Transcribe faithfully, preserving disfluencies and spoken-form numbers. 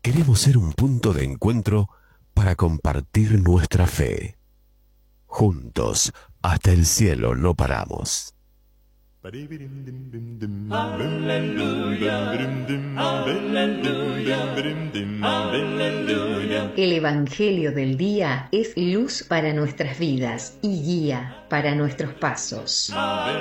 Queremos ser un punto de encuentro para compartir nuestra fe. Juntos, hasta el cielo no paramos. Aleluya, aleluya, aleluya. El Evangelio del día es luz para nuestras vidas y guía para nuestros pasos.